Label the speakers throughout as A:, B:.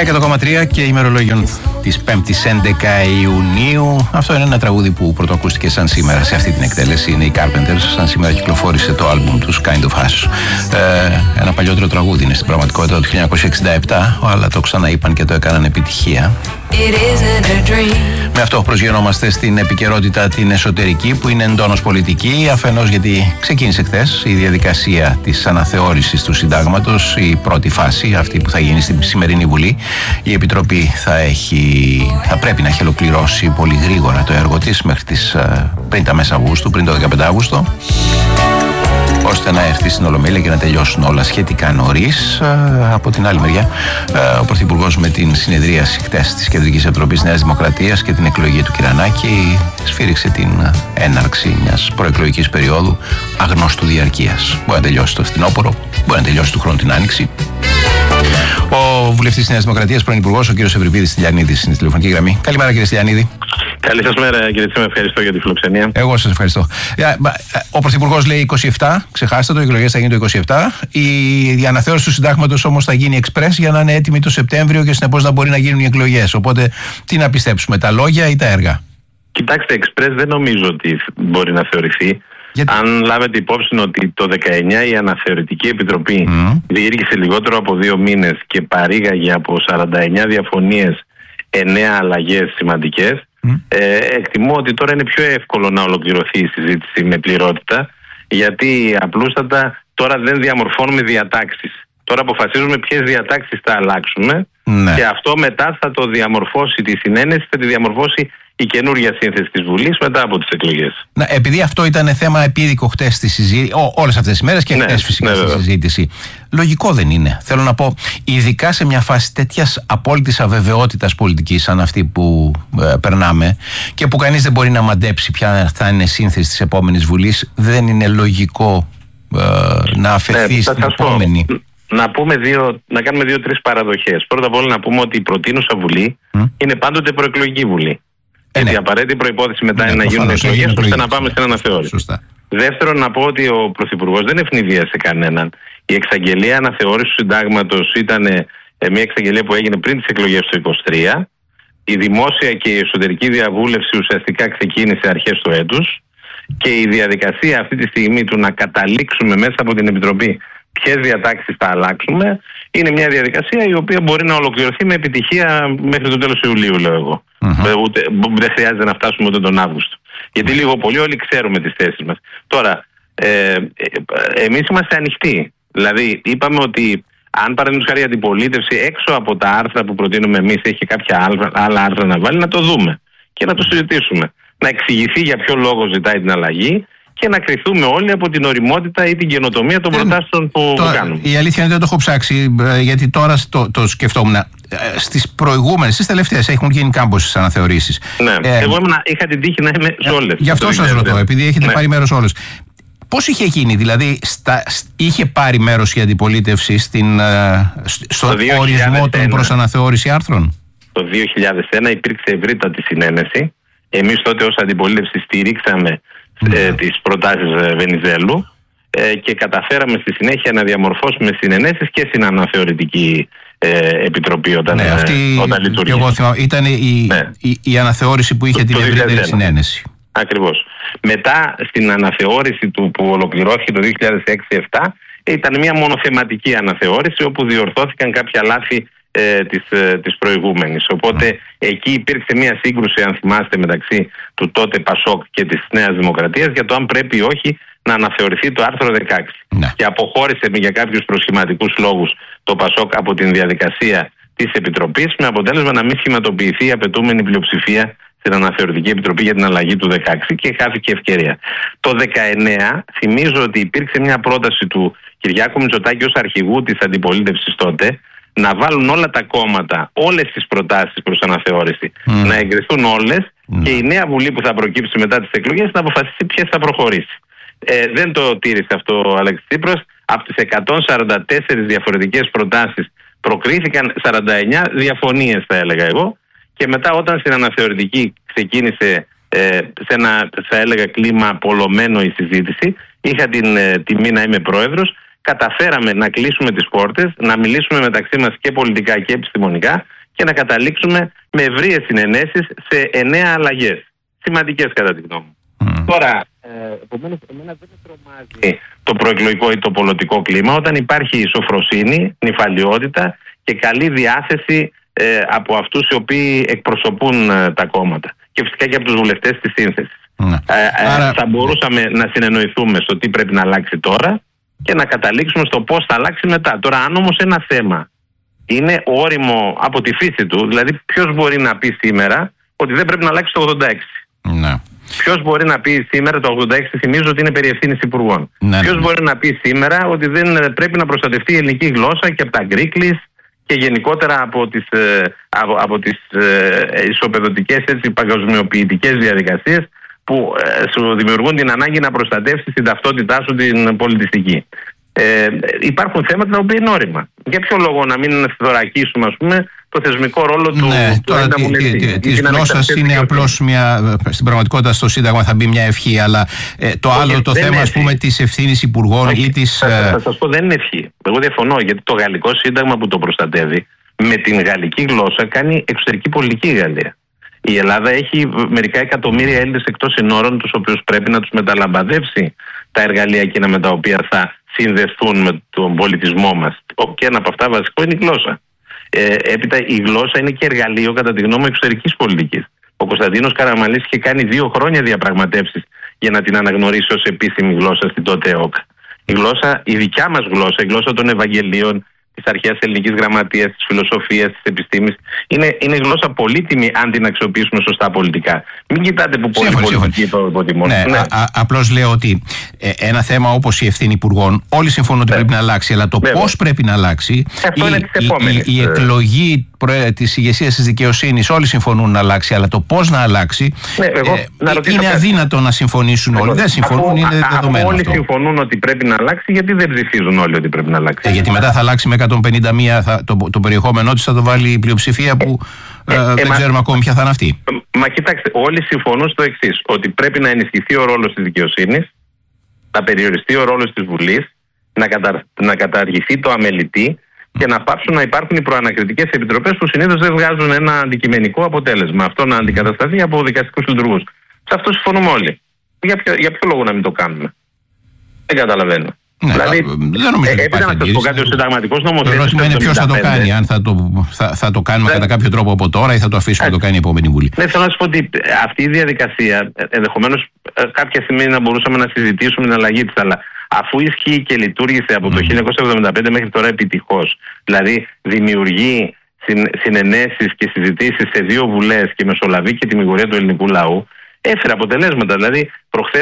A: 100,3 και ημερολόγιο της 5ης 11 Ιουνίου. Αυτό είναι ένα τραγούδι που πρωτοακούστηκε σαν σήμερα σε αυτή την εκτέλεση. Είναι οι Carpenters. Σαν σήμερα κυκλοφόρησε το άλμπουμ τους Kind of Hush. Ένα παλιότερο τραγούδι είναι στην πραγματικότητα του 1967, αλλά το ξαναείπαν και το έκαναν επιτυχία. Με αυτό προσγειωνόμαστε στην επικαιρότητα την εσωτερική, που είναι εντόνως πολιτική, αφενός γιατί ξεκίνησε χθες η διαδικασία της αναθεώρησης του συντάγματος, η πρώτη φάση, αυτή που θα γίνει στην σημερινή Βουλή. Η Επιτροπή θα πρέπει να έχει ολοκληρώσει πολύ γρήγορα το έργο της μέχρι πριν τα μέσα Αυγούστου, πριν το 15 Αύγουστο, ώστε να έρθει στην Ολομέλεια και να τελειώσουν όλα σχετικά νωρίς. Από την άλλη μεριά, ο Πρωθυπουργός με την συνεδρίαση χτες της Κεντρικής Επιτροπής Νέας Δημοκρατίας και την εκλογή του Κυρανάκη σφύριξε την έναρξη μιας προεκλογικής περίοδου αγνώστου διαρκείας. Μπορεί να τελειώσει το φθινόπωρο, μπορεί να τελειώσει του χρόνου την Άνοιξη. Ο βουλευτής της Νέας Δημοκρατίας, πρώην Υπουργός, ο κύριος Ευρυπίδης Στυλιανίδης, στην τηλεφωνική γραμμή. Καλημέρα, κύριε Στυλιανίδη.
B: Καλή σας μέρα, κύριε Τσίμα. Ευχαριστώ για τη φιλοξενία.
A: Εγώ σας ευχαριστώ. Ο Πρωθυπουργός λέει 27, ξεχάστε το, οι εκλογές θα γίνουν το 27. Η αναθεώρηση του συντάγματος όμως θα γίνει εξπρές για να είναι έτοιμη το Σεπτέμβριο και συνεπώς να μπορεί να γίνουν οι εκλογές. Οπότε, τι να πιστέψουμε, τα λόγια ή τα έργα?
B: Κοιτάξτε, εξπρές δεν νομίζω ότι μπορεί να θεωρηθεί. Αν λάβετε υπόψη ότι το 19 η Αναθεωρητική Επιτροπή διήρκησε λιγότερο από 2 μήνες και παρήγαγε από 49 διαφωνίες 9 αλλαγές σημαντικές, εκτιμώ ότι τώρα είναι πιο εύκολο να ολοκληρωθεί η συζήτηση με πληρότητα, γιατί απλούστατα τώρα δεν διαμορφώνουμε διατάξεις. Τώρα αποφασίζουμε ποιες διατάξεις θα αλλάξουμε, και αυτό μετά θα το διαμορφώσει τη συνένεση, θα τη διαμορφώσει η καινούργια σύνθεση της Βουλής μετά από τις εκλογές.
A: Επειδή αυτό ήταν θέμα επίδικο χτες στη συζήτηση, όλες αυτές τις μέρες και χτες φυσικά στη συζήτηση. Λογικό δεν είναι? Θέλω να πω, ειδικά σε μια φάση τέτοιας απόλυτης αβεβαιότητας πολιτικής σαν αυτή που περνάμε και που κανείς δεν μπορεί να μαντέψει ποια θα είναι σύνθεση της επόμενης Βουλής, δεν είναι λογικό να αφαιθεί στην επόμενη?
B: Να κάνουμε 2-3 παραδοχές. Πρώτα απ' όλα να πούμε ότι η προτείνουσα Βουλή είναι πάντοτε προεκλογική Βουλή. Γιατί η απαραίτητη προϋπόθεση μετά είναι να γίνουν εκλογές ώστε να πάμε στην αναθεώρηση.
A: Σωστά.
B: Δεύτερον, να πω ότι ο Πρωθυπουργός δεν ευνηδίασε κανέναν. Η εξαγγελία αναθεώρησης του συντάγματος ήταν μια εξαγγελία που έγινε πριν τις εκλογές του 2023. Η δημόσια και η εσωτερική διαβούλευση ουσιαστικά ξεκίνησε αρχές του έτους. Και η διαδικασία αυτή τη στιγμή του να καταλήξουμε μέσα από την Επιτροπή ποιες διατάξεις θα αλλάξουμε είναι μια διαδικασία η οποία μπορεί να ολοκληρωθεί με επιτυχία μέχρι το τέλος Ιουλίου, λέω εγώ. Δεν χρειάζεται να φτάσουμε ούτε τον Αύγουστο. Γιατί λίγο πολύ όλοι ξέρουμε τις θέσεις μας. Τώρα, εμείς είμαστε ανοιχτοί. Δηλαδή, είπαμε ότι αν παραδείγματος χάρη η αντιπολίτευση έξω από τα άρθρα που προτείνουμε εμείς έχει κάποια άλλα άρθρα να βάλει, να το δούμε και να το συζητήσουμε. Να εξηγηθεί για ποιο λόγο ζητάει την αλλαγή και να κρυθούμε όλοι από την οριμότητα ή την καινοτομία των προτάσεων που κάνουμε. Η
A: αλήθεια είναι ότι δεν το έχω ψάξει, γιατί τώρα το σκεφτόμουν. Στις προηγούμενες, στις τελευταίες, έχουν γίνει κάμποσες αναθεωρήσεις.
B: Ναι, εγώ είχα την τύχη να είμαι σε όλες.
A: Γι' αυτό σας ρωτώ, επειδή έχετε πάρει μέρος όλες. Πώς είχε γίνει, δηλαδή, είχε πάρει μέρος η αντιπολίτευση στον ορισμό των προς αναθεώρηση άρθρων?
B: Το 2001 υπήρξε ευρύτατη συνένεση. Εμείς τότε ως αντιπολίτευση στηρίξαμε τις προτάσεις Βενιζέλου και καταφέραμε στη συνέχεια να διαμορφώσουμε συνενέσεις και στην Αναθεωρητική Επιτροπή όταν λειτουργήσε.
A: Εγώ θυμάμαι, ήταν η αναθεώρηση που είχε την ευρύτερη συνένεση.
B: Ακριβώς. Μετά στην αναθεώρηση που ολοκληρώθηκε το 2006-2007 ήταν μια μονοθεματική αναθεώρηση όπου διορθώθηκαν κάποια λάθη της προηγούμενης. Οπότε εκεί υπήρξε μια σύγκρουση, αν θυμάστε, μεταξύ του τότε Πασόκ και της Νέας Δημοκρατίας για το αν πρέπει ή όχι να αναθεωρηθεί το άρθρο 16. Και αποχώρησε για κάποιους προσχηματικούς λόγους το Πασόκ από την διαδικασία της Επιτροπής, με αποτέλεσμα να μην σχηματοποιηθεί η απαιτούμενη πλειοψηφία στην Αναθεωρητική Επιτροπή για την αλλαγή του 16 και χάθηκε ευκαιρία. Το 19 θυμίζω ότι υπήρξε μια πρόταση του Κυριάκου Μητσοτάκη ως αρχηγού της αντιπολίτευσης τότε να βάλουν όλα τα κόμματα, όλες τις προτάσεις προς αναθεώρηση, να εγκριθούν όλες και η νέα Βουλή που θα προκύψει μετά τις εκλογές να αποφασίσει ποιες θα προχωρήσει. Δεν το τήρησε αυτό ο Αλέξης Τσίπρας. Από τις 144 διαφορετικές προτάσεις προκρίθηκαν 49 διαφωνίες, θα έλεγα εγώ, και μετά όταν στην αναθεωρητική ξεκίνησε σε ένα, θα έλεγα, κλίμα απολωμένο η συζήτηση, είχα την τιμή να είμαι πρόεδρος καταφέραμε να κλείσουμε τις πόρτες, να μιλήσουμε μεταξύ μας και πολιτικά και επιστημονικά και να καταλήξουμε με ευρείες συνενέσεις σε 9 αλλαγές. Σημαντικές κατά τη γνώμη μου. Τώρα, επομένως, εμένα δεν με τρομάζει το προεκλογικό ή το πολιτικό κλίμα όταν υπάρχει σοφροσύνη, νηφαλιότητα και καλή διάθεση από αυτούς οι οποίοι εκπροσωπούν τα κόμματα και φυσικά και από τους βουλευτές της σύνθεσης. Άρα... θα μπορούσαμε να συνεννοηθούμε στο τι πρέπει να αλλάξει τώρα και να καταλήξουμε στο πώς θα αλλάξει μετά. Τώρα, αν όμως ένα θέμα είναι όριμο από τη φύση του, δηλαδή ποιος μπορεί να πει σήμερα ότι δεν πρέπει να αλλάξει το 86.
A: Ναι.
B: Ποιος μπορεί να πει σήμερα το 86, θυμίζω ότι είναι περί ευθύνης υπουργών. Ποιος μπορεί να πει σήμερα ότι δεν πρέπει να προστατευτεί η ελληνική γλώσσα και από τα γκρίκλις και γενικότερα από τις ισοπεδωτικές, παγκοσμιοποιητικές διαδικασίες που σου δημιουργούν την ανάγκη να προστατεύσεις την ταυτότητά σου την πολιτιστική. Υπάρχουν θέματα τα οποία είναι όρημα. Για ποιο λόγο να μην θωρακίσουμε, ας πούμε, το θεσμικό ρόλο του ανταμουλευτή.
A: Της γλώσσας είναι απλώς μια, στην πραγματικότητα στο Σύνταγμα θα μπει μια ευχή, αλλά το άλλο το θέμα, ας πούμε, της ευθύνης υπουργών ή της...
B: Θα σας πω, δεν είναι ευχή. Εγώ διαφωνώ, γιατί το γαλλικό σύνταγμα που το προστατεύει με την γαλλική γλώσσα κάνει εξωτερική πολιτική η Γαλλία. Η Ελλάδα έχει μερικά εκατομμύρια Έλληνες εκτός συνόρων, τους οποίους πρέπει να τους μεταλαμπαδεύσει τα εργαλεία εκείνα με τα οποία θα συνδεθούν με τον πολιτισμό μας. Και ένα από αυτά βασικό είναι η γλώσσα. Έπειτα η γλώσσα είναι και εργαλείο, κατά τη γνώμη, εξωτερικής πολιτικής. Ο Κωνσταντίνος Καραμανλής είχε κάνει 2 χρόνια διαπραγματεύσεις για να την αναγνωρίσει ως επίσημη γλώσσα στην τότε ΕΟΚΑ. Η γλώσσα, η δικιά μας γλώσσα, η γλώσσα των Ευαγγελίων, της αρχαίας ελληνικής γραμματείας, της φιλοσοφίας, της επιστήμης, είναι γλώσσα πολύτιμη αν την αξιοποιήσουμε σωστά πολιτικά. Μην κοιτάτε που πολλοί πολιτικοί το υποτιμούν.
A: Ναι, απλώς λέω ότι ένα θέμα όπως η ευθύνη υπουργών, όλοι συμφωνούν ότι πρέπει να αλλάξει, αλλά το πώς πρέπει να αλλάξει, η εκλογή της ηγεσίας της δικαιοσύνης, όλοι συμφωνούν να αλλάξει, αλλά το πώς να αλλάξει, είναι αδύνατο να συμφωνήσουν όλοι. Δεν συμφωνούν, είναι δεδομένο.
B: Όλοι συμφωνούν ότι πρέπει να αλλάξει, γιατί δεν ψηφίζουν όλοι ότι πρέπει να αλλάξει.
A: Γιατί μετά θα αλλάξει με 151 το περιεχόμενό της, θα το βάλει η πλειοψηφία που δεν ξέρουμε ακόμη ποια θα είναι αυτή.
B: Μα κοιτάξτε, όλοι συμφωνούν στο εξής, ότι πρέπει να ενισχυθεί ο ρόλος της δικαιοσύνης, να περιοριστεί ο ρόλος της Βουλής, να καταργηθεί το αμελητή και να πάψουν να υπάρχουν οι προανακριτικές επιτροπές που συνήθως δεν βγάζουν ένα αντικειμενικό αποτέλεσμα. Αυτό να αντικατασταθεί από δικαστικούς λειτουργούς. Σε αυτό συμφωνούμε όλοι. Για ποιο λόγο να μην το κάνουμε? Δεν καταλαβαίνω.
A: Ναι,
B: δηλαδή,
A: δεν νομίζω ότι
B: έπειτα να σας πω κάτι, ο συνταγματικός νομοθέτης.
A: Το ερώτημα είναι ποιος θα το κάνει, αν θα το κάνουμε κατά κάποιο τρόπο από τώρα ή θα το αφήσουμε να το κάνει η επόμενη Βουλή.
B: Ναι, θέλω να σας πω ότι αυτή η διαδικασία ενδεχομένως κάποια στιγμή να μπορούσαμε να συζητήσουμε την αλλαγή της, αλλά αφού ισχύει και λειτουργήσε από το 1975 μέχρι τώρα επιτυχώς, δηλαδή δημιουργεί συνενέσεις και συζητήσεις σε 2 βουλές και μεσολαβεί και τη μηγορία του ελληνικού λαού, έφερε αποτελέσματα. Δηλαδή,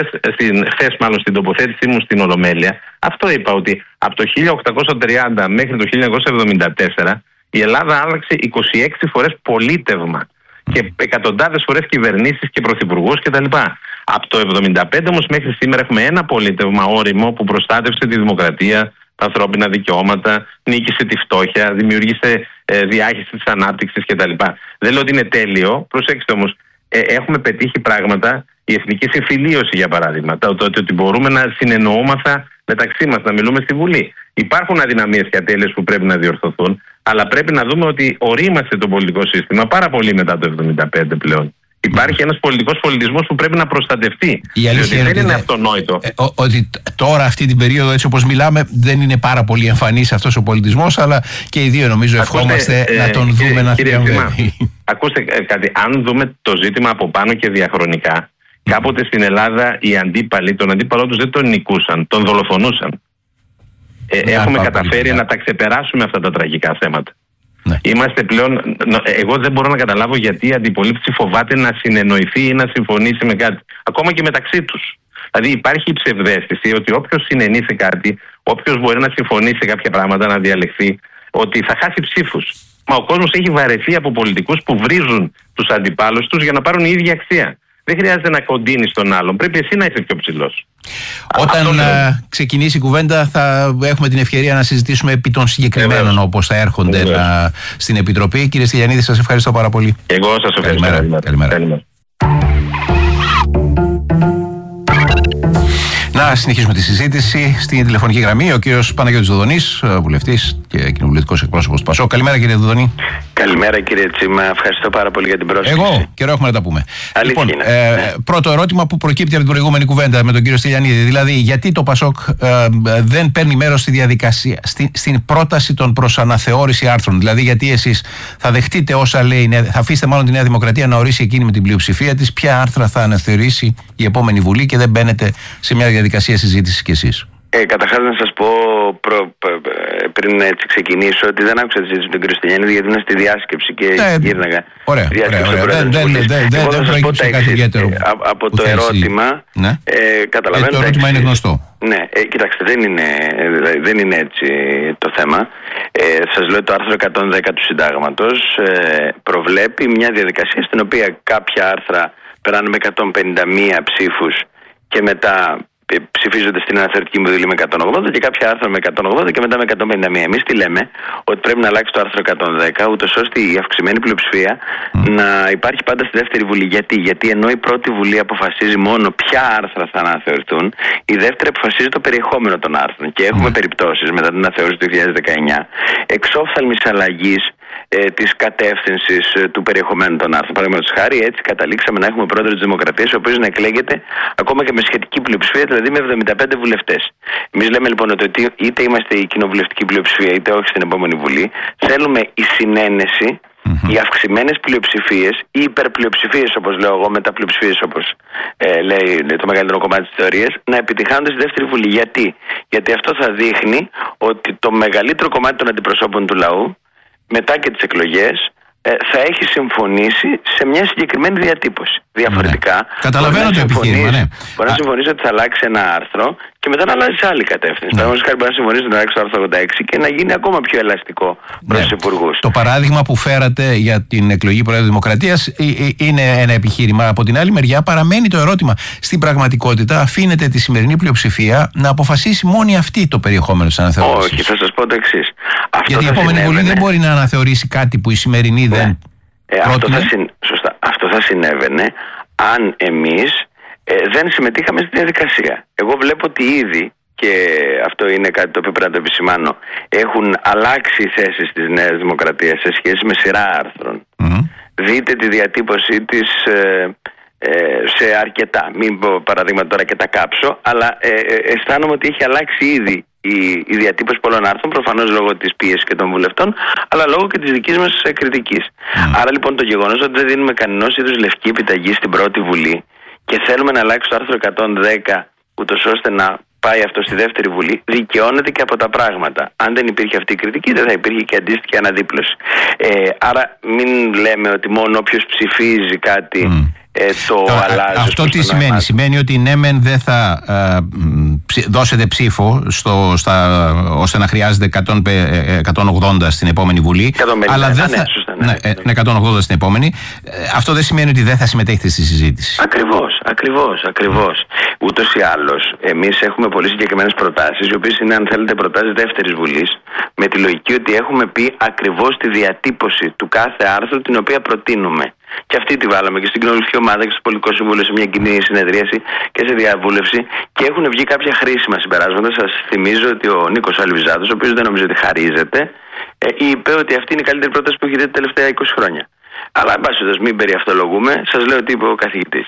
B: χθες μάλλον στην τοποθέτησή μου στην Ολομέλεια, αυτό είπα, ότι από το 1830 μέχρι το 1974 η Ελλάδα άλλαξε 26 φορές πολίτευμα και εκατοντάδες φορές κυβερνήσεις και πρωθυπουργούς κτλ. Από το 1975 όμως μέχρι σήμερα έχουμε ένα πολίτευμα όριμο που προστάτευσε τη δημοκρατία, τα ανθρώπινα δικαιώματα, νίκησε τη φτώχεια, δημιούργησε διάχυση της ανάπτυξης κτλ. Δεν λέω ότι είναι τέλειο, προσέξτε όμως. Έχουμε πετύχει πράγματα, η εθνική συμφιλίωση για παράδειγμα, ότι μπορούμε να συνεννοούμαθα μεταξύ μας, να μιλούμε στη Βουλή. Υπάρχουν αδυναμίες και ατέλειες που πρέπει να διορθωθούν, αλλά πρέπει να δούμε ότι ορίμασε το πολιτικό σύστημα πάρα πολύ μετά το 1975 πλέον. Υπάρχει ένας πολιτικός πολιτισμός που πρέπει να προστατευτεί.
A: Διότι
B: δεν είναι αυτονόητο.
A: Ότι τώρα αυτή την περίοδο, έτσι όπως μιλάμε, δεν είναι πάρα πολύ εμφανής αυτός ο πολιτισμός, αλλά και οι δύο νομίζω ευχόμαστε να τον δούμε να θριαμβεύει.
B: Ακούστε κάτι, αν δούμε το ζήτημα από πάνω και διαχρονικά, κάποτε στην Ελλάδα οι αντίπαλοι, τον αντίπαλό τους δεν τον νικούσαν, τον δολοφονούσαν. Έχουμε καταφέρει να τα ξεπεράσουμε αυτά τα τραγικά θέματα. Ναι. Είμαστε πλέον, εγώ δεν μπορώ να καταλάβω γιατί η αντιπολίτευση φοβάται να συνεννοηθεί ή να συμφωνήσει με κάτι, ακόμα και μεταξύ τους. Δηλαδή υπάρχει η ψευδαίσθηση ότι όποιος συνενεί σε κάτι, όποιος μπορεί να συμφωνήσει σε κάποια πράγματα, να διαλεχθεί, ότι θα χάσει ψήφους. Μα ο κόσμος έχει βαρεθεί από πολιτικούς που βρίζουν τους αντιπάλους τους για να πάρουν η ίδια αξία. Δεν χρειάζεται να κοντίνεις τον άλλον. Πρέπει εσύ να είσαι πιο ψηλός.
A: Όταν ξεκινήσει η κουβέντα θα έχουμε την ευκαιρία να συζητήσουμε επί των συγκεκριμένων όπως θα έρχονται στην Επιτροπή. Κύριε Στυλιανίδη, σας ευχαριστώ πάρα πολύ.
B: Εγώ σας ευχαριστώ.
A: Καλημέρα. Να συνεχίσουμε τη συζήτηση. Στην τηλεφωνική γραμμή ο κύριος Παναγιώτης Δοδονής, βουλευτής και κοινοβουλευτικός εκπρόσωπος του ΠΑΣΟΚ. Καλημέρα, κύριε Δοδονή.
C: Καλημέρα, κύριε Τσίμα. Ευχαριστώ πάρα πολύ για την πρόσκληση.
A: Εγώ καιρό έχουμε να τα πούμε.
C: Αλήθεια
A: λοιπόν,
C: είναι.
A: Πρώτο ερώτημα που προκύπτει από την προηγούμενη κουβέντα με τον κύριο Στυλιανίδη. Δηλαδή, γιατί το ΠΑΣΟΚ δεν παίρνει μέρος στη διαδικασία, στην πρόταση των προς αναθεώρηση άρθρων? Δηλαδή, γιατί εσείς θα δεχτείτε όσα λέει, θα αφήσετε μάλλον τη Νέα Δημοκρατία να ορίσει εκείνη με την πλειοψηφία της ποια άρθρα θα αναθεωρήσει η επόμενη Βουλή και δεν μπαίνετε σε μια διαδικασία συζήτησης κι εσείς?
C: Καταρχάς να σας πω πριν έτσι ξεκινήσω ότι δεν άκουσα τη συζήτηση με τον κύριο Στυλιανίδη, γιατί είναι στη διάσκεψη και γύρναγα.
A: Ωραία. Δεν προέκυψε κάτι ιδιαίτερο.
C: Από το ερώτημα καταλαβαίνω.
A: Το ερώτημα είναι γνωστό.
C: Ναι, κοιτάξτε, δεν είναι έτσι το θέμα. Σας λέω, το άρθρο 110 του Συντάγματος προβλέπει μια διαδικασία στην οποία κάποια άρθρα περνάνε με 151 ψήφους και μετά ψηφίζονται στην αναθεωρητική Βουλή με 180 και κάποια άρθρα με 180 και μετά με 151. Εμείς τι λέμε? Ότι πρέπει να αλλάξει το άρθρο 110, ούτως ώστε η αυξημένη πλειοψηφία να υπάρχει πάντα στη δεύτερη Βουλή. Γιατί ενώ η πρώτη Βουλή αποφασίζει μόνο ποια άρθρα θα αναθεωρηθούν, η δεύτερη αποφασίζει το περιεχόμενο των άρθρων. Και έχουμε περιπτώσεις μετά την αναθεώρηση του 2019 εξόφθαλμης αλλαγής της κατεύθυνσης του περιεχομένου των άρθρων. Παραδείγματος χάρη, έτσι καταλήξαμε να έχουμε πρόεδρο της Δημοκρατίας, ο οποίος να εκλέγεται ακόμα και με σχετική πλειοψηφία, δηλαδή με 75 βουλευτές. Εμείς λέμε λοιπόν ότι είτε είμαστε η κοινοβουλευτική πλειοψηφία, είτε όχι στην επόμενη Βουλή, θέλουμε η συνένεση, οι αυξημένες πλειοψηφίες, οι υπερπλειοψηφίες, όπως λέω εγώ, μεταπλειοψηφίες, όπως λέει το μεγαλύτερο κομμάτι της θεωρίας, να επιτυχάνονται στη δεύτερη Βουλή. Γιατί αυτό θα δείχνει ότι το μεγαλύτερο κομμάτι των αντιπροσώπων του λαού, μετά και τις εκλογές, θα έχει συμφωνήσει σε μια συγκεκριμένη διατύπωση. Διαφορετικά,
A: καταλαβαίνω το επιχείρημα.
C: Μπορεί να συμφωνήσει ότι θα αλλάξει ένα άρθρο και μετά να αλλάζει σε άλλη κατεύθυνση. Παραδείγματος χάρη, μπορεί να συμφωνήσει ότι θα αλλάξει το άρθρο 86 και να γίνει ακόμα πιο ελαστικό προς τους υπουργούς. Το
A: παράδειγμα που φέρατε για την εκλογή Προέδρου Δημοκρατίας είναι ένα επιχείρημα. Από την άλλη μεριά, παραμένει το ερώτημα. Στην πραγματικότητα, αφήνεται τη σημερινή πλειοψηφία να αποφασίσει μόνη αυτή το περιεχόμενο της αναθεώρησης.
C: Όχι, θα σας πω το εξής.
A: Γιατί η επόμενη Βουλή δεν μπορεί να αναθεωρήσει κάτι που η σημερινή δεν.
C: Αυτό θα συνέβαινε αν εμείς δεν συμμετείχαμε στη διαδικασία. Εγώ βλέπω ότι ήδη, και αυτό είναι κάτι το οποίο πρέπει να το επισημάνω, έχουν αλλάξει οι θέσεις της Νέας Δημοκρατίας σε σχέση με σειρά άρθρων. Δείτε τη διατύπωσή της σε αρκετά, μην πω παραδείγματα τώρα και τα κάψω, αλλά αισθάνομαι ότι έχει αλλάξει ήδη η διατύπωση πολλών άρθρων, προφανώς λόγω της πίεσης και των βουλευτών, αλλά λόγω και της δικής μας κριτικής. Άρα λοιπόν το γεγονός ότι δεν δίνουμε κανένας είδους λευκή επιταγή στην πρώτη Βουλή και θέλουμε να αλλάξει το άρθρο 110 ούτως ώστε να πάει αυτό στη δεύτερη Βουλή, δικαιώνεται και από τα πράγματα. Αν δεν υπήρχε αυτή η κριτική, δεν θα υπήρχε και αντίστοιχη αναδίπλωση. Άρα μην λέμε ότι μόνο όποιος ψηφίζει κάτι αλλάζει.
A: Αυτό τι σημαίνει? Σημαίνει ότι ναι μεν δεν θα δώσετε ψήφο ώστε να χρειάζεται 180 στην επόμενη Βουλή, αλλά δεν θα... 180 στην επόμενη. Αυτό δεν σημαίνει ότι δεν θα συμμετέχετε στη συζήτηση.
C: Ακριβώς. Ούτως ή άλλως, εμείς έχουμε πολύ συγκεκριμένες προτάσεις, οι οποίες είναι, αν θέλετε, προτάσεις δεύτερης Βουλής, με τη λογική ότι έχουμε πει ακριβώς τη διατύπωση του κάθε άρθρου την οποία προτείνουμε. Και αυτή τη βάλαμε και στην κοινοβουλευτική ομάδα και στο Πολιτικό Συμβούλιο σε μια κοινή συνεδρίαση και σε διαβούλευση και έχουν βγει κάποια χρήσιμα συμπεράσματα. Σας θυμίζω ότι ο Νίκος Αλβιζάτος, ο οποίος δεν νομίζω ότι χαρίζεται, είπε ότι αυτή είναι η καλύτερη πρόταση που έχει δει τα τελευταία 20 χρόνια. Αλλά εν πάση περιπτώσει, μην περιαυτολογούμε, σας λέω τι είπε ο καθηγητής.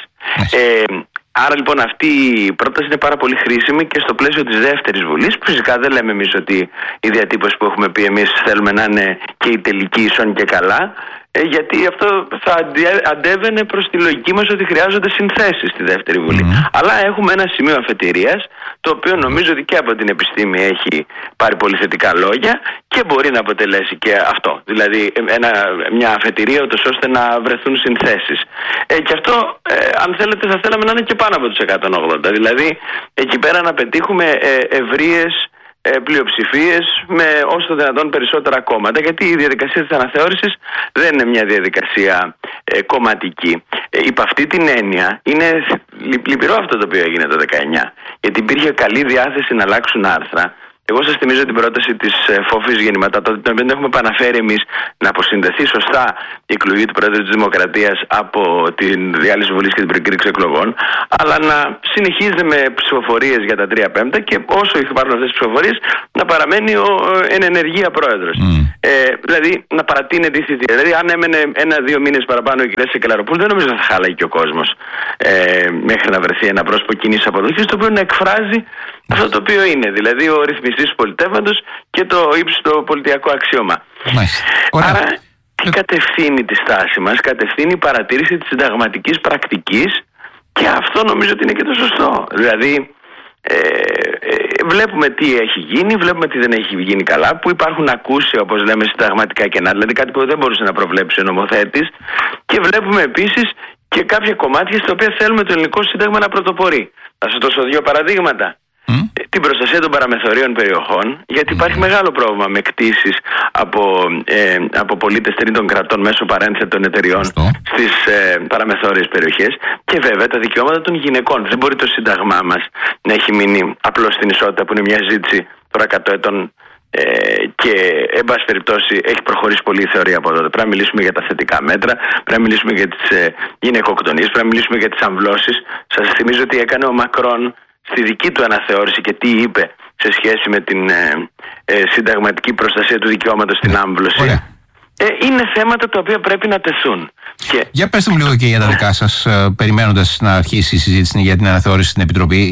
C: Άρα λοιπόν αυτή η πρόταση είναι πάρα πολύ χρήσιμη και στο πλαίσιο της δεύτερης Βουλής, που φυσικά δεν λέμε εμείς ότι η διατύπωση που έχουμε πει εμείς θέλουμε να είναι και η τελική ίσον και καλά, γιατί αυτό θα αντέβαινε προς τη λογική μας ότι χρειάζονται συνθέσεις στη δεύτερη Βουλή. Αλλά έχουμε ένα σημείο αφετηρίας, το οποίο νομίζω ότι και από την επιστήμη έχει πάρει πολύ θετικά λόγια και μπορεί να αποτελέσει και αυτό. Δηλαδή μια αφετηρία ούτως ώστε να βρεθούν συνθέσεις. Και αυτό, αν θέλετε, θα θέλαμε να είναι και πάνω από τους 180. Δηλαδή εκεί πέρα να πετύχουμε ευρείες πλειοψηφίες με όσο το δυνατόν περισσότερα κόμματα, γιατί η διαδικασία της αναθεώρησης δεν είναι μια διαδικασία κομματική. Υπ' αυτή την έννοια είναι λυπηρό αυτό το οποίο έγινε το 19, γιατί υπήρχε καλή διάθεση να αλλάξουν άρθρα Εγώ σας θυμίζω την πρόταση της Φόφης Γεννηματά, την οποία έχουμε επαναφέρει εμείς, να αποσυνδεθεί σωστά η εκλογή του Πρόεδρου της Δημοκρατίας από την διάλυση Βουλής και την προκήρυξη εκλογών, αλλά να συνεχίζεται με ψηφοφορίες για τα 3/5 και όσο υπάρχουν αυτές τις ψηφοφορίες να παραμένει εν ενεργεία πρόεδρος. Δηλαδή να παρατείνεται η θητεία. Δηλαδή, αν έμενε 1-2 μήνες παραπάνω η κυρία Σεκελαροπούλου, δεν νομίζω θα χάλαγε και ο κόσμος μέχρι να βρεθεί ένα πρόσωπο κοινής αποδοχής, το οποίο να εκφράζει αυτό το οποίο είναι. Δηλαδή, ο ρυθμιστής του πολιτεύματος και το ύψιστο πολιτιακό αξίωμα. Άρα, τι κατευθύνει τη στάση μας? Κατευθύνει η παρατήρηση της συνταγματικής πρακτικής, και αυτό νομίζω ότι είναι και το σωστό. Δηλαδή, βλέπουμε τι έχει γίνει, βλέπουμε τι δεν έχει γίνει καλά, που υπάρχουν ακούσια, όπως λέμε, συνταγματικά κενά, δηλαδή κάτι που δεν μπορούσε να προβλέψει ο νομοθέτης, και βλέπουμε επίσης και κάποια κομμάτια στα οποία θέλουμε το ελληνικό σύνταγμα να πρωτοπορεί. Θα σας δώσω 2 παραδείγματα. Την προστασία των παραμεθορίων περιοχών, γιατί υπάρχει μεγάλο πρόβλημα με κτήσεις από πολίτες τρίτων κρατών μέσω παρένθετων εταιριών στις παραμεθόριες περιοχές, και βέβαια τα δικαιώματα των γυναικών. Δεν μπορεί το σύνταγμά μας να έχει μείνει απλώς στην ισότητα, που είναι μια ζήτηση τώρα 100 ετών και εν πάση περιπτώσει έχει προχωρήσει πολύ η θεωρία από τότε. Πρέπει να μιλήσουμε για τα θετικά μέτρα, πρέπει να μιλήσουμε για τις γυναικοκτονίες, πρέπει να μιλήσουμε για τις αμβλώσεις. Σας θυμίζω ότι έκανε ο Μακρόν στη δική του αναθεώρηση και τι είπε σε σχέση με την συνταγματική προστασία του δικαιώματος στην άμβλωση. Είναι θέματα τα οποία πρέπει να τεθούν.
A: Για πέστε μου λίγο και για τα δικά σας, περιμένοντας να αρχίσει η συζήτηση για την αναθεώρηση στην Επιτροπή.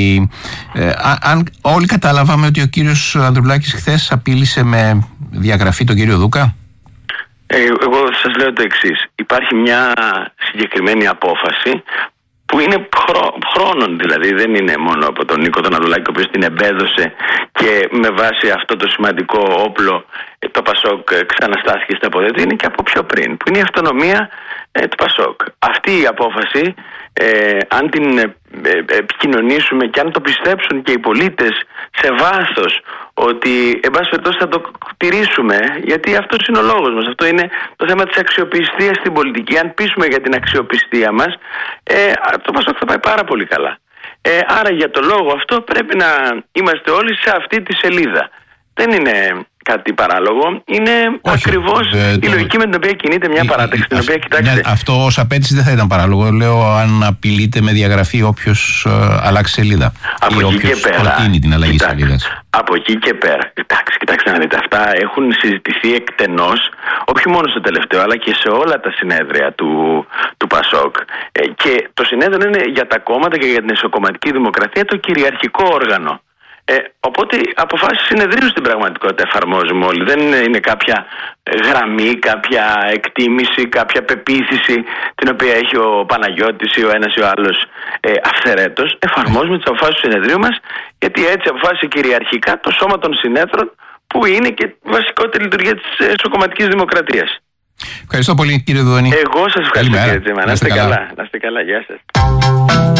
A: Αν όλοι καταλάβαμε ότι ο κύριος Ανδρουλάκης χθες απείλησε με διαγραφή τον κύριο Δούκα.
C: Εγώ σας λέω το εξής. Υπάρχει μια συγκεκριμένη απόφαση που είναι χρόνων, δηλαδή δεν είναι μόνο από τον Νίκο τον Ανδρουλάκη, ο οποίος την εμπέδωσε και με βάση αυτό το σημαντικό όπλο το Πασόκ ξαναστάθηκε στα πόδια του, είναι και από πιο πριν, που είναι η αυτονομία του Πασόκ. Αυτή η απόφαση, αν την επικοινωνήσουμε και αν το πιστέψουν και οι πολίτες σε βάθος, ότι εν πάση περιπτώσει θα το τηρήσουμε, γιατί αυτός είναι ο λόγος μας, αυτό είναι το θέμα της αξιοπιστίας στην πολιτική. Αν πείσουμε για την αξιοπιστία μας, το Πασόκ θα πάει πάρα πολύ καλά. Άρα για το λόγο αυτό πρέπει να είμαστε όλοι σε αυτή τη σελίδα. Δεν είναι κάτι παράλογο, είναι ακριβώς η λογική με την οποία κινείται μια παράταξη, την οποία κοιτάξτε.
A: Αυτό ως απέτηση δεν θα ήταν παράλογο. Λέω, αν απειλείται με διαγραφή όποιος αλλάξει σελίδα.
C: Από
A: ή
C: εκεί και πέρα.
A: Προτείνει την αλλαγή σελίδας.
C: Από εκεί και πέρα. Κοιτάξτε να δείτε, αυτά έχουν συζητηθεί εκτενώς, όχι μόνο στο τελευταίο, αλλά και σε όλα τα συνέδρια του Πασόκ. Και το συνέδριο είναι για τα κόμματα και για την εσωκομματική δημοκρατία το κυριαρχικό όργανο. Οπότε αποφάσεις συνεδρίου στην πραγματικότητα εφαρμόζουμε όλοι. Δεν είναι κάποια γραμμή, κάποια εκτίμηση, κάποια πεποίθηση την οποία έχει ο Παναγιώτης ή ο ένας ή ο άλλος αυθαιρέτως. Εφαρμόζουμε τις αποφάσεις του συνεδρίου μας, γιατί έτσι αποφάσισε κυριαρχικά το σώμα των συνέδρων, που είναι και βασικότερη λειτουργία της εσωκομματικής δημοκρατίας.
A: Ευχαριστώ πολύ, κύριε Δουδονή.
C: Εγώ σας ευχαριστώ, κύριε Τσίμα. Να είστε καλά. Γεια σας.